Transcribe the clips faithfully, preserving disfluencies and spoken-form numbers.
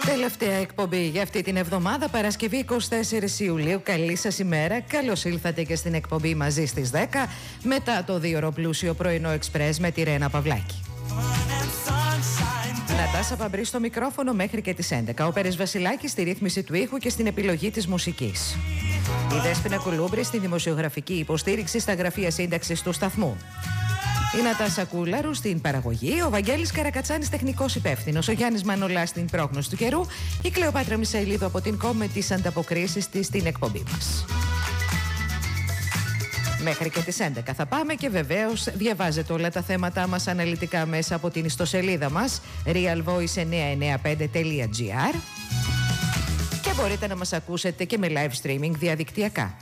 Τελευταία εκπομπή για αυτή την εβδομάδα, Παρασκευή εικοστή τέταρτη Ιουλίου. Καλή σας ημέρα. Καλώς ήλθατε και στην εκπομπή Μαζί στις δέκα, μετά το δύο ώρο πλούσιο πρωινό εξπρές με τη Ρένα Παυλάκη. Νατάσα Παμπρή στο μικρόφωνο μέχρι και τις έντεκα. Ο Πέρες Βασιλάκης στη ρύθμιση του ήχου και στην επιλογή της μουσικής. Η Δέσποινα Κουλούμπρη στη δημοσιογραφική υποστήριξη στα γραφεία σύνταξης του σταθμού. Η Νατάσα Κούλαρου στην παραγωγή, ο Βαγγέλης Καρακατσάνης τεχνικός υπεύθυνος, ο Γιάννης Μανολάς στην πρόγνωση του καιρού, η Κλεοπάτρα Μισαηλίδου από την ΚΟΜ με τις ανταποκρίσεις της στην εκπομπή μας. Μέχρι και τις έντεκα θα πάμε και βεβαίως διαβάζετε όλα τα θέματα μας αναλυτικά μέσα από την ιστοσελίδα μας real voice εννιακόσια ενενήντα πέντε τελεία gr και μπορείτε να μας ακούσετε και με live streaming διαδικτυακά.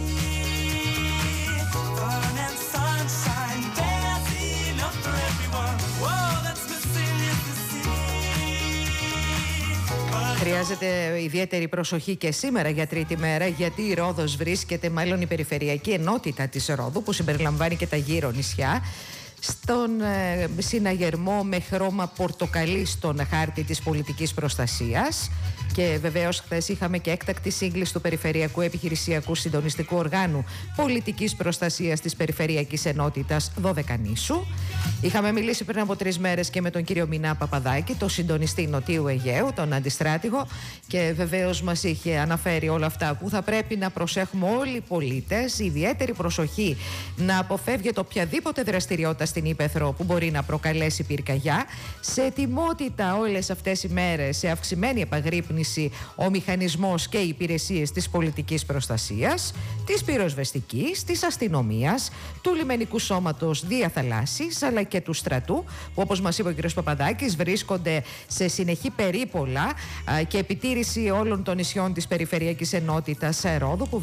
Χρειάζεται ιδιαίτερη προσοχή και σήμερα για τρίτη μέρα, γιατί η Ρόδος βρίσκεται, μάλλον η περιφερειακή ενότητα της Ρόδου, που συμπεριλαμβάνει και τα γύρω νησιά, στον ε, συναγερμό με χρώμα πορτοκαλί στον χάρτη της πολιτικής προστασίας. Και βεβαίως χθες είχαμε και έκτακτη σύγκληση του Περιφερειακού Επιχειρησιακού Συντονιστικού Οργάνου Πολιτικής Προστασίας της Περιφερειακής Ενότητας Δωδεκανήσου. Είχαμε μιλήσει πριν από τρεις μέρες και με τον κύριο Μινά Παπαδάκη, το συντονιστή Νοτίου Αιγαίου, τον αντιστράτηγο, και βεβαίως μας είχε αναφέρει όλα αυτά που θα πρέπει να προσέχουμε όλοι οι πολίτες. Ιδιαίτερη προσοχή να αποφεύγεται οποιαδήποτε δραστηριότητα στην Ήπεθρο που μπορεί να προκαλέσει πυρκαγιά. Σε ετοιμότητα όλες αυτές οι μέρες, σε αυξημένη επαγρύπνηση, ο μηχανισμός και οι υπηρεσίες της πολιτικής προστασίας, της πυροσβεστικής, της αστυνομίας, του λιμενικού σώματος διαθαλάσσης αλλά και του στρατού, που όπως μας είπε ο κ. Παπαδάκης βρίσκονται σε συνεχή περίπολα α, και επιτήρηση όλων των νησιών της Περιφερειακής Ενότητας Ρόδου, που